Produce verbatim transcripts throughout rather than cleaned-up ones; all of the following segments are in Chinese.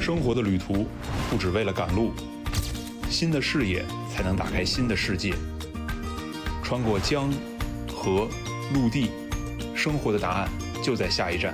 生活的旅途不只为了赶路，新的视野才能打开新的世界。穿过江、河、陆地，生活的答案就在下一站。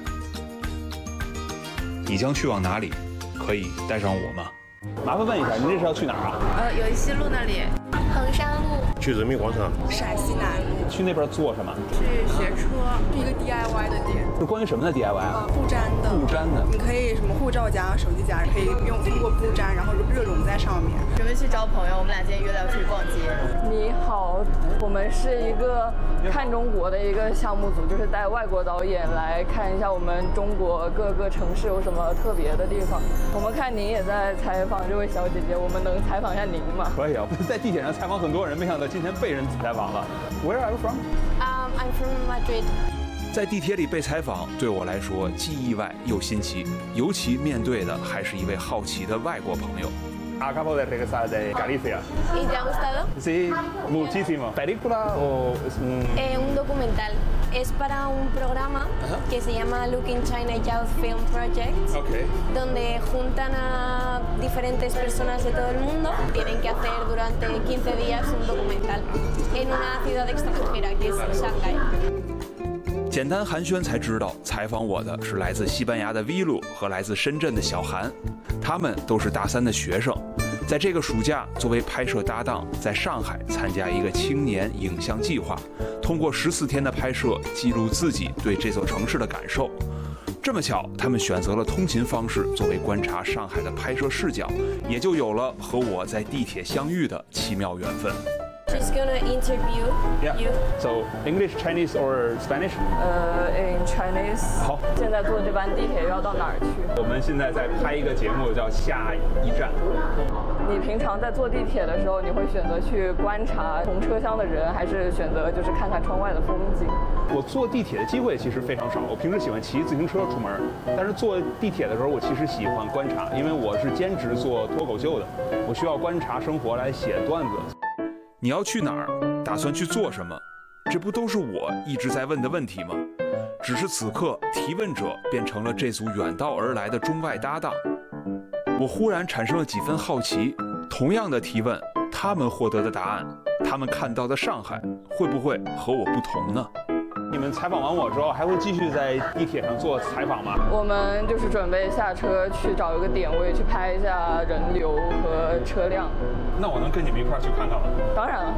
你将去往哪里？可以带上我吗？ 麻烦问一下，您这是要去哪儿啊？ 呃，友谊西路那里。 衡山路。 去人民广场。 陕西南路。 去那边做什么？ 去学车。 是一个 D I Y 的店。 是关于什么的 D I Y 啊？ 呃，布粘的。 布粘的。 你可以什么护照夹、手机夹，可以用通过布粘，然后热熔在上面。 准备去找朋友，我们俩今天约了要出去逛街。 你好，我们是一个看中国的一个项目组，就是带外国导演来看一下我们中国各个城市有什么特别的地方。我们看您也在采访这位小姐姐，我们能采访一下您吗？ 可以啊，在地铁上采访很多人，没想到今天被人采访了。Where are you from? Um, I'm from Madrid. 在地铁里被采访，对我来说既意外又新奇，尤其面对的还是一位好奇的外国朋友。 Acabo de regresar de Galicia. ¿Y te ha gustado? Sí, muchísimo. ¿Película o es un...? Eh, un documental. Es para un programa uh-huh. que se llama Looking China Youth Film Project, okay. donde juntan a diferentes personas de todo el mundo. Tienen que hacer durante quince días un documental en una ciudad extranjera, que es Shanghái. 简单寒暄才知道，采访我的是来自西班牙的 V 路和来自深圳的小韩，他们都是大三的学生，在这个暑假作为拍摄搭档，在上海参加一个青年影像计划，通过十四天的拍摄，记录自己对这座城市的感受。这么巧，他们选择了通勤方式作为观察上海的拍摄视角，也就有了和我在地铁相遇的奇妙缘分。 She's gonna interview yeah. you. So English, Chinese, or Spanish? 呃、uh, ，in Chinese. 好。 现在坐这班地铁要到哪儿去？ 我们现在在拍一个节目，叫《下一站》。 你平常在坐地铁的时候，你会选择去观察同车厢的人，还是选择就是看看窗外的风景？ 我坐地铁的机会其实非常少，我平时喜欢骑自行车出门，但是坐地铁的时候，我其实喜欢观察，因为我是兼职做脱口秀的，我需要观察生活来写段子。 你要去哪儿？打算去做什么？这不都是我一直在问的问题吗？只是此刻，提问者变成了这组远道而来的中外搭档。我忽然产生了几分好奇，同样的提问，他们获得的答案，他们看到的上海，会不会和我不同呢？ 你们采访完我之后，还会继续在地铁上做采访吗？ 我们就是准备下车去找一个点位去拍一下人流和车辆。 那我能跟你们一块儿去看看吗？ 当然了。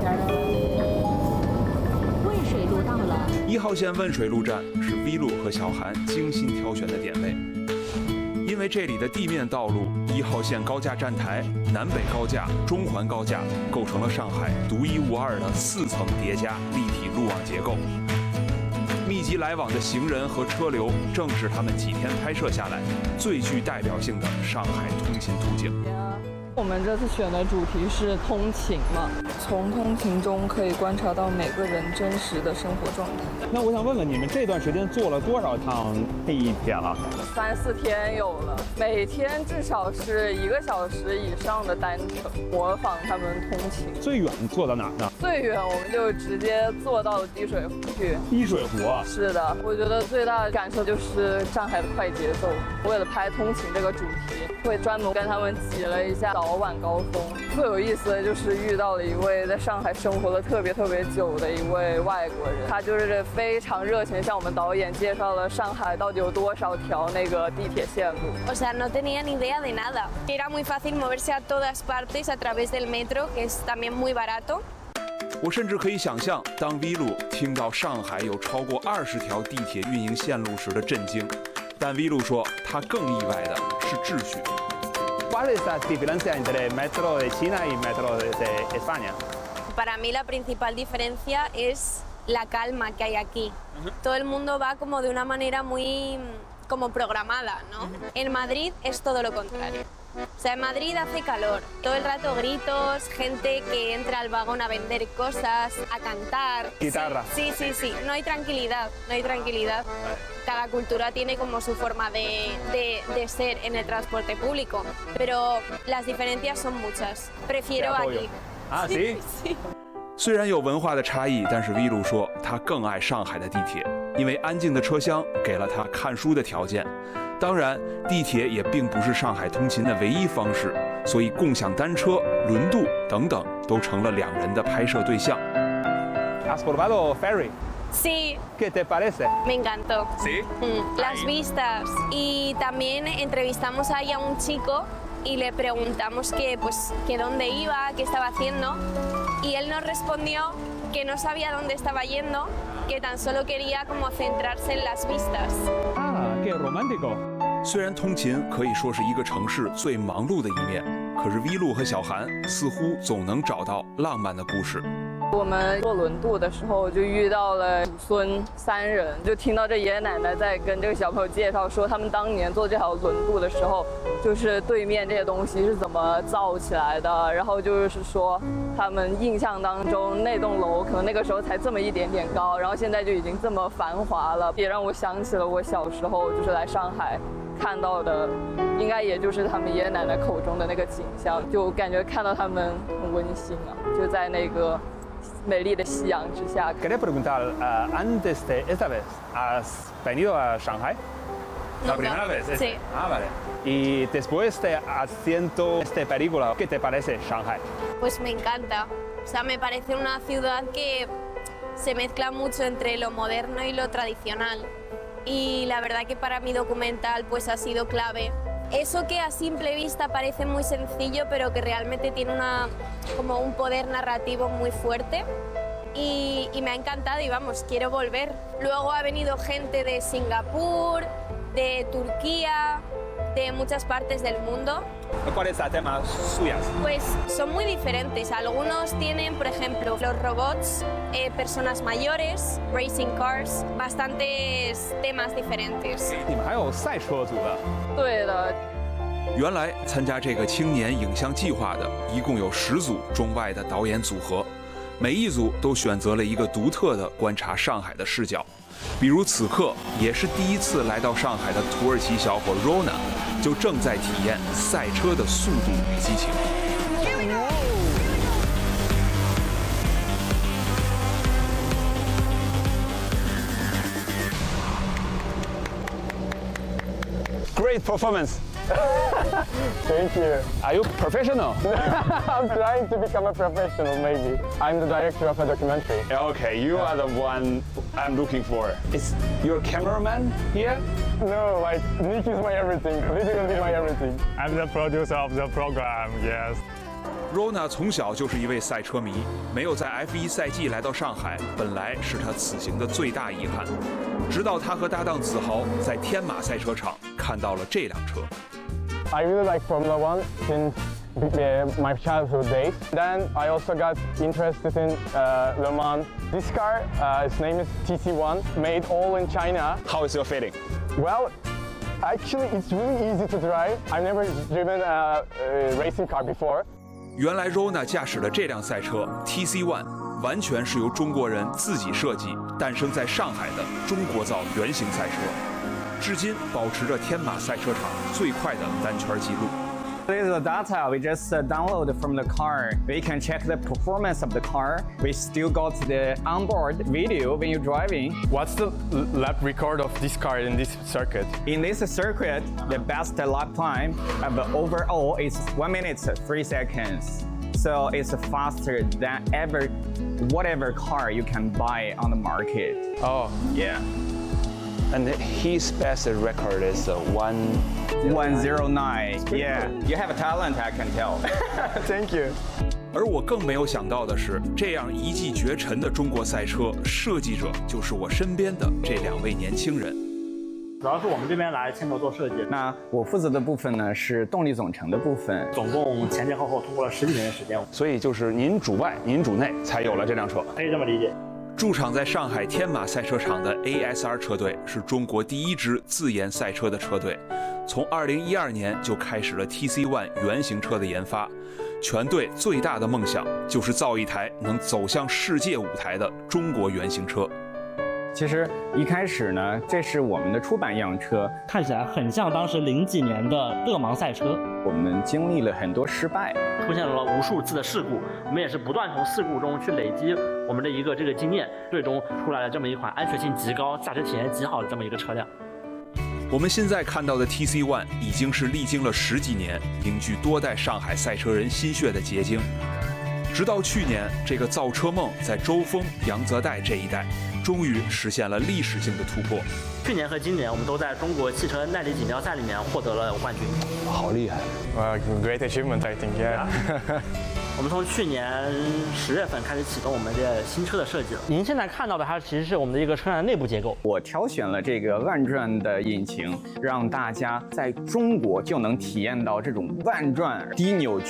问水路到了。 一号线问水路站是 V 路和小韩精心挑选的点位，因为这里的地面道路、一号线高架站台、南北高架、中环高架构成了上海独一无二的四层叠加立体路网结构。密集来往的行人和车流，正是他们几天拍摄下来最具代表性的上海通勤途径。 我们这次选的主题是通勤嘛，从通勤中可以观察到每个人真实的生活状态。 那我想问问你们，这段时间坐了多少趟地铁了？ 三四天有了，每天至少是一个小时以上的单程，模仿他们通勤。 最远坐到哪儿呢？ 最远我们就直接坐到了滴水湖去。 滴水湖啊？ 是的，我觉得最大的感受就是上海的快节奏。为了拍通勤这个主题，会专门跟他们挤了一下早晚高峰。最有意思的就是遇到了一位在上海生活了特别特别久的一位外国人，他就是非常热情地向我们导演介绍了上海到底有多少条那个地铁线路。 O sea, no tenía ni idea de nada. Era muy fácil moverse a todas partes a través del metro, que es también muy barato. 我甚至可以想象，当 V 路听到上海有超过二十条地铁运营线路时的震惊。但 V 路说，他更意外的是秩序。 ¿Cuál es la diferencia entre el metro de China y el metro de España? Para mí la principal diferencia es la calma que hay aquí. Todo el mundo va como de una manera muy como programada, ¿no? En Madrid es todo lo contrario. O sea, en Madrid hace calor, todo el rato gritos, gente que entra al vagón a vender cosas, a cantar. Guitarra. Sí, sí, sí, no hay tranquilidad, no hay tranquilidad. Cada cultura tiene como su forma de, de, de ser en el transporte público, pero las diferencias son muchas. Prefiero aquí. Ah, ¿sí? Sí. 虽然有文化的差异，但是 V 路说他更爱上海的地铁，因为安静的车厢给了他看书的条件。 当然，地铁也并不是上海通勤的唯一方式，所以共享单车、轮渡等等都成了两人的拍摄对象。 Has probado ferry? Sí. ¿Qué te parece? Me encantó. ¿Sí? Mm, las vistas. Y también entrevistamos ahí a un chico y le preguntamos que, pues, que dónde iba, qué estaba haciendo. Y él nos respondió que no sabía dónde estaba yendo, que tan solo quería como centrarse en las vistas. Ah, qué romántico. 虽然通勤可以说是一个城市最忙碌的一面，可是 V 路和小韩似乎总能找到浪漫的故事。 我们坐轮渡的时候就遇到了祖孙三人，就听到这爷爷奶奶在跟这个小朋友介绍说，他们当年坐这条轮渡的时候，就是对面这些东西是怎么造起来的，然后就是说他们印象当中那栋楼可能那个时候才这么一点点高，然后现在就已经这么繁华了，也让我想起了我小时候就是来上海看到的，应该也就是他们爷爷奶奶口中的那个景象，就感觉看到他们很温馨啊，就在那个美丽的夕阳之下。 Quería preguntar, uh, antes de esta vez, ¿has venido a Shanghai? La primera vez. Sí. Ah, vale. Y después de haciendo esta película, ¿qué te parece Shanghai? Pues me encanta. O sea, me parece una ciudad que se mezcla mucho entre lo moderno y lo tradicional. Y la verdad que para mi documental pues ha sido clave. Eso que a simple vista parece muy sencillo, pero que realmente tiene una, como un poder narrativo muy fuerte. Y, y me ha encantado y vamos, quiero volver. Luego ha venido gente de Singapur, de Turquía, de muchas partes del mundo. ¿Cuáles son los temas suyos? Pues son muy diferentes. Algunos tienen, por ejemplo, los robots, eh, personas mayores, racing cars, bastantes temas diferentes. 你们还有赛车组的？ 对的。 原来参加这个青年影像计划的一共有十组中外的导演组合，每一组都选择了一个独特的观察上海的视角。比如此刻也是第一次来到上海的土耳其小伙 Rona， 就正在体验赛车的速度与激情。 Great performance. Thank you. Are you professional? I'm trying to become a professional, maybe. I'm the director of a documentary. Okay, you are the one I'm looking for. Is your cameraman here? No, like, Nick is my everything, literally my everything. I'm the producer of the program, yes. Rona 从小就是一位赛车迷，没有在 F 一 赛季来到上海，本来是他此行的最大遗憾。直到他和搭档子豪在天马赛车场看到了这辆车。 I really like Formula One since my childhood days. Then I also got interested in uh, Le Mans. This car, uh, its name is T C one, made all in China. How is your feeling? Well, actually, it's really easy to drive. I've never driven a, a racing car before. 原来 Rona 驾驶的这辆赛车 T C one 完全是由中国人自己设计、诞生在上海的中国造原型赛车，至今保持着天马赛车场最快的单圈纪录。 This is the data we just uh, download from the car. We can check the performance of the car. We still got the onboard video when you're driving. What's the lap record of this car in this circuit? In this circuit, the best lap time of the overall is one minute three seconds. So it's faster than ever, whatever car you can buy on the market. Oh, yeah. And his best record is uh, one. one oh nine. Yeah, you have a talent, I can tell. Thank you. 而我更没有想到的是，这样一骑绝尘的中国赛车设计者就是我身边的这两位年轻人。 主要是我们这边来牵头做设计。 那我负责的部分呢是动力总成的部分， 总共前前后后通过了十几年的时间。 所以就是您主外，您主内，才有了这辆车。 可以这么理解。 驻场在上海天马赛车场的 A S R 车队是中国第一支自研赛车的车队，从二零一二年就开始了 T C one 原型车的研发。全队最大的梦想就是造一台能走向世界舞台的中国原型车。 其实一开始呢，这是我们的出版样车， 看起来很像当时零几年的勒芒赛车。 我们经历了很多失败， 出现了无数次的事故，我们也是不断从事故中去累积我们的一个这个经验，最终出来了这么一款安全性极高、驾驶体验极好的这么一个车辆。 我们现在看到的 T C 一 已经是历经了十几年、凝聚多代上海赛车人心血的结晶。直到去年，这个造车梦在周峰、杨泽岱这一代，终于实现了历史性的突破。 去年和今年，我们都在中国汽车耐力锦标赛里面获得了冠军。 好厉害！ Well, great achievement, I think. Yeah. 我们从去年十月份开始启动我们的新车的设计了。您现在看到的，它其实是我们的一个车辆的内部结构。 我挑选了这个万转的引擎，让大家在中国就能体验到这种万转低扭矩